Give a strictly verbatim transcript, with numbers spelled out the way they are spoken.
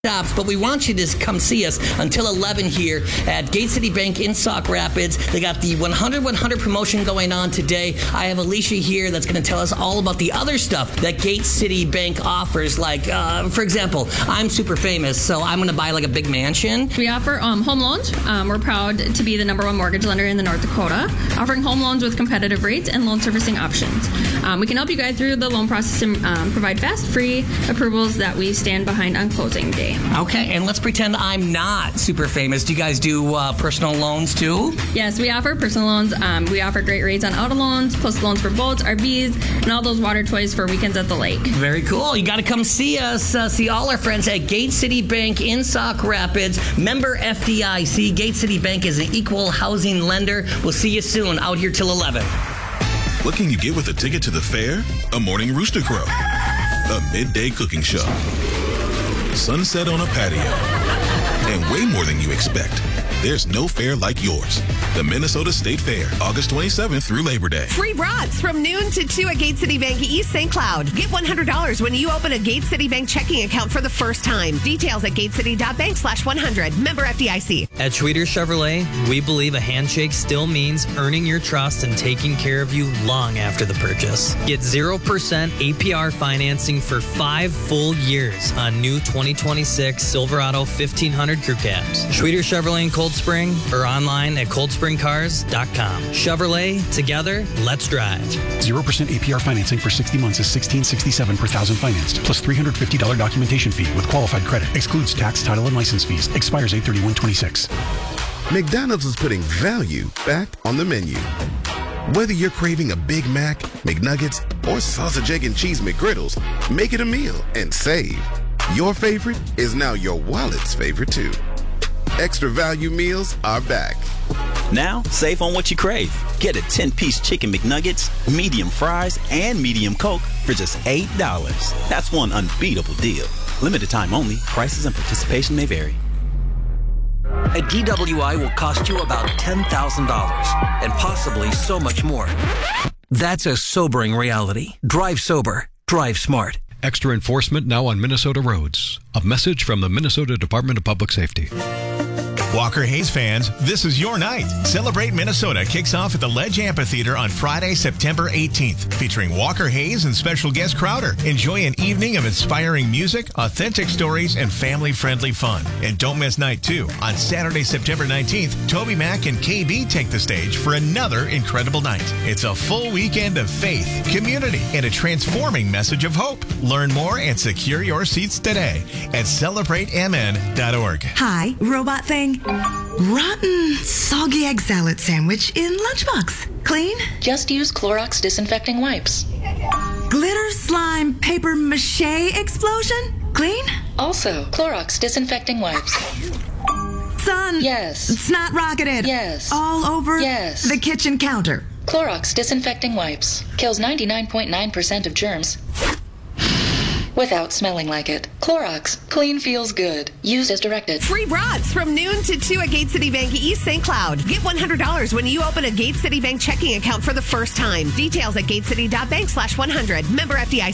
stops, but we want you to come see us until eleven here at Gate City Bank in Sauk Rapids. They got the one hundred one hundred promotion going on today. I have Alicia here that's going to tell us all about the other stuff that Gate City Bank offers. Like, uh, for example, I'm super famous, so I'm going to buy like a big mansion. We offer um, home loans. Um, we're proud to be the number one mortgage lender in the North Dakota, offering home loans with competitive rates and loan servicing options. Um, we can help you guide through the loan process and um, provide fast, free approvals that we stand behind on closing day. Okay, and let's pretend I'm not super famous. Do you guys do uh, personal loans too? Yes, we offer personal loans. Um, we offer great rates on auto loans, plus loans for boats, R Vs, and all those water toys for weekends at the lake. Very cool. You got to come see us, uh, see all our friends at Gate City Bank in Sauk Rapids. Member F D I C. Gate City Bank is an equal housing lender. We'll see you soon out here till eleven. What can you get with a ticket to the fair? A morning rooster crow, a midday cooking show, sunset on a patio, and way more than you expect. There's no fair like yours. The Minnesota State Fair, August twenty-seventh through Labor Day. Free brats from noon to two at Gate City Bank East Saint Cloud. Get one hundred dollars when you open a Gate City Bank checking account for the first time. Details at gatecity.bank slash 100. Member F D I C. At Schweeder Chevrolet, we believe a handshake still means earning your trust and taking care of you long after the purchase. Get zero percent A P R financing for five full years on new twenty twenty-six Silverado fifteen hundred Crew Cabs. Schweeder Chevrolet in Cold Spring or online at cold spring cars dot com. Chevrolet, together, let's drive. zero percent A P R financing for sixty months is sixteen sixty-seven per thousand financed, plus three hundred fifty dollars documentation fee with qualified credit. Excludes tax, title, and license fees. Expires eight thirty-one twenty-six. McDonald's is putting value back on the menu. Whether you're craving a Big Mac, McNuggets, or sausage, egg, and cheese McGriddles, make it a meal and save. Your favorite is now your wallet's favorite too. Extra value meals are back. Now, save on what you crave. Get a ten-piece chicken McNuggets, medium fries, and medium Coke for just eight dollars. That's one unbeatable deal. Limited time only. Prices and participation may vary. A D W I will cost you about ten thousand dollars, and possibly so much more. That's a sobering reality. Drive sober. Drive smart. Extra enforcement now on Minnesota roads. A message from the Minnesota Department of Public Safety. Walker Hayes fans, this is your night. Celebrate Minnesota kicks off at the Ledge Amphitheater on Friday, September eighteenth, featuring Walker Hayes and special guest Crowder. Enjoy an evening of inspiring music, authentic stories, and family-friendly fun. And don't miss night two. On Saturday, September nineteenth, Toby Mac and K B take the stage for another incredible night. It's a full weekend of faith, community, and a transforming message of hope. Learn more and secure your seats today at celebrate m n dot org. Hi, robot thing. Rotten, soggy egg salad sandwich in lunchbox. Clean? Just use Clorox disinfecting wipes. Glitter slime paper mache explosion? Clean? Also, Clorox disinfecting wipes. Son. Yes. Snot rocketed. Yes. All over yes. the kitchen counter. Clorox disinfecting wipes. Kills ninety-nine point nine percent of germs without smelling like it. Clorox. Clean feels good. Used as directed. Free brats from noon to two at Gate City Bank East Saint Cloud. Get one hundred dollars when you open a Gate City Bank checking account for the first time. Details at gatecity.bank slash 100. Member F D I C.